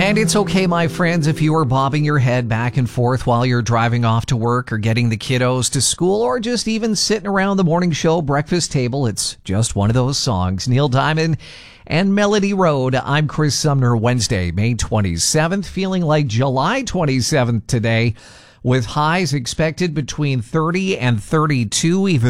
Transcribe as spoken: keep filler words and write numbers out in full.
And it's okay, my friends, if you are bobbing your head back and forth while you're driving off to work or getting the kiddos to school or just even sitting around the morning show breakfast table. It's just one of those songs. Neil Diamond and Melody Road. I'm Chris Sumner. Wednesday, May twenty-seventh, feeling like July twenty-seventh today, with highs expected between thirty and thirty-two, even